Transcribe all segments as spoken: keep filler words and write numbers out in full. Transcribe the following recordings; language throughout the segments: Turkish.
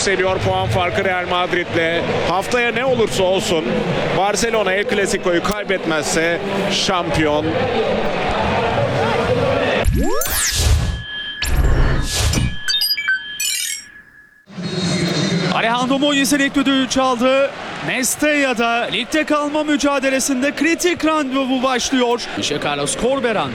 yükseliyor puan farkı Real Madrid'le. Haftaya ne olursa olsun Barcelona El Clasico'yu kaybetmezse şampiyon. Alejandro Muñiz'in ilk düdüğü çaldı. Mestalla'da ligde kalma mücadelesinde kritik randevu başlıyor. İşte Carlos Corberán.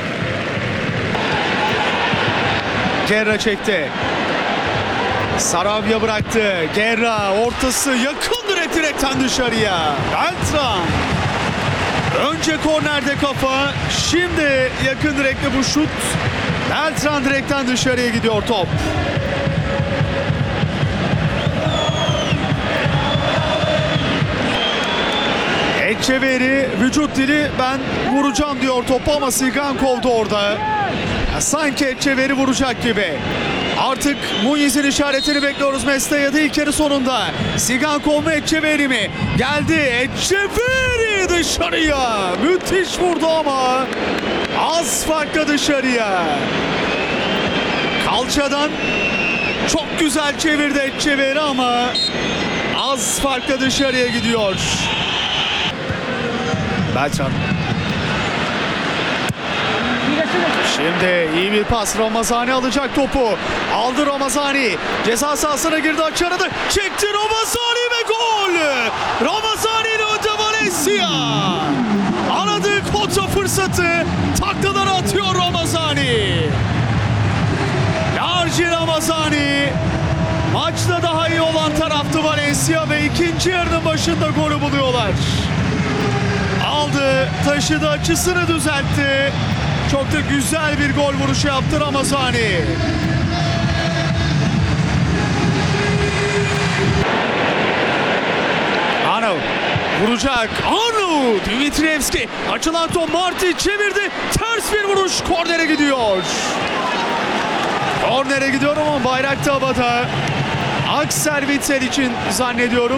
Guerra çekti. Sarabia bıraktı. Guerra ortası yakın direkt direkten dışarıya. Beltran. Önce kornerde kafa. Şimdi yakın direkte bu şut. Beltran direkten dışarıya gidiyor top. Etcheverry vücut dili ben vuracağım diyor topu ama Sigan kovdu orada. Ya sanki Etcheverry vuracak gibi. Artık Muñiz'in işaretini bekliyoruz Mestalla'da ilk yarı sonunda. Sigan kovma Etcheverry mi? Geldi Etcheverry dışarıya. Müthiş vurdu ama az farkla dışarıya. Kalçadan çok güzel çevirdi Etcheverry ama az farkla dışarıya gidiyor. Beltran. Şimdi iyi bir pas. Ramazani alacak topu. Aldı Ramazani. Ceza sahasına girdi, açı aradı. Çekti Ramazani ve gol. Ramazani ile önde Valencia. Aradığı kontra fırsatı takladan atıyor Ramazani. Largi Ramazani. Maçta daha iyi olan taraftı Valencia ve ikinci yarının başında golü buluyorlar. Aldı, taşıdı, açısını düzeltti. Çok da güzel bir gol vuruşu yaptı Ramazani. Anu vuracak. Anu! Dimitrievski açılan top, Martin çevirdi. Ters bir vuruş, kornere gidiyor. Kornere gidiyor ama bayrak da havada. Axel Witsel için zannediyorum.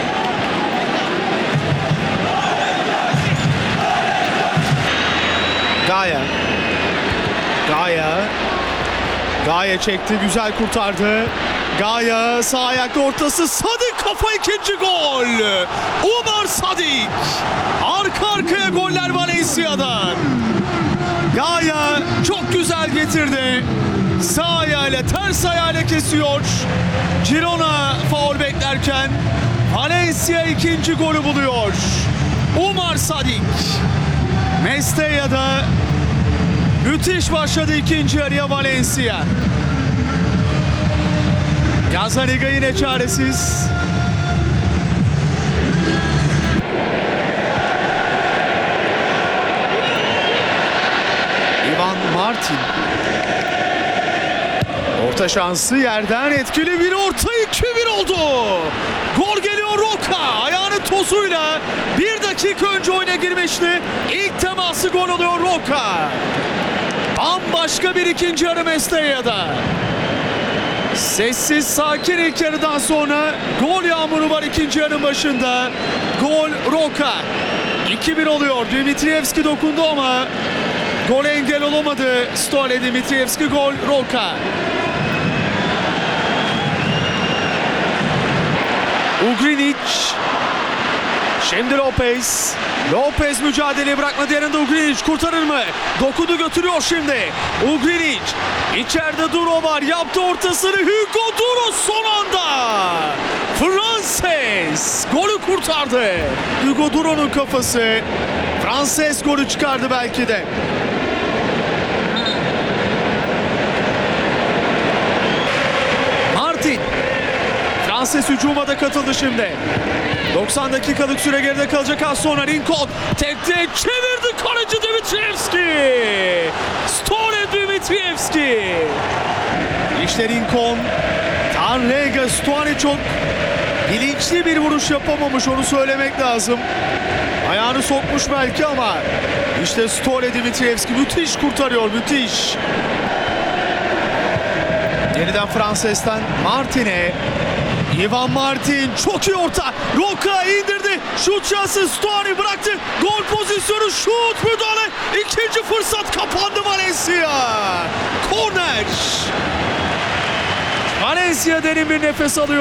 Gaia. Gaia. Gaia çekti, güzel kurtardı. Gaia sağ ayakta ortası. Sadik kafa, ikinci gol. Umar Sadik. Arka arkaya goller Valencia'dan. Gaia çok güzel getirdi. Sağ ayağıyla ters ayağıyla kesiyor. Girona faul beklerken Valencia ikinci golü buluyor. Umar Sadik. Mestalla'da müthiş başladı ikinci yarıya Valencia. Gazzaniga yine çaresiz. Ivan Martin. Orta şansı, yerden etkili bir orta, iki bir oldu. Gol geliyor Roca. Ayağının tozuyla bir dakika önce oyuna girmişti. İlk teması gol oluyor Roca. Bambaşka bir ikinci yarı Mestalla'da. Sessiz, sakin ilk yarıdan sonra gol yağmuru var ikinci yarının başında. Gol Roca. iki bir oluyor. Dimitrievski dokundu ama gol engel olamadı. Stole Dimitrievski, gol Roca. Ugrinic. Şimdi Lopez. Lopez mücadeleyi bırakmadı, yanında Ugrinic kurtarır mı? Dokudu, götürüyor şimdi. Ugrinic. İçeride Duro var. Yaptı ortasını. Hugo Duro son anda. Frances golü kurtardı. Hugo Duro'nun kafası. Frances golü çıkardı belki de. Martin. Frances hücuma da katıldı şimdi. doksan dakikalık süre geride kalacak az sonra. Rincon tekte çevirdi, kaleci Dimitrievski. Stole Dimitrievski. İşte Rincon. Tanrega Stuani çok bilinçli bir vuruş yapamamış, onu söylemek lazım. Ayağını sokmuş belki ama işte Stole Dimitrievski müthiş kurtarıyor, müthiş. Yeniden Frances'ten Martin'e. Ivan Martin çok iyi orta. Roca indirdi. Şut şansı, Stuani bıraktı. Gol pozisyonu, şut, müdahale. İkinci fırsat, kapandı Valencia. Korner. Valencia derin bir nefes alıyor.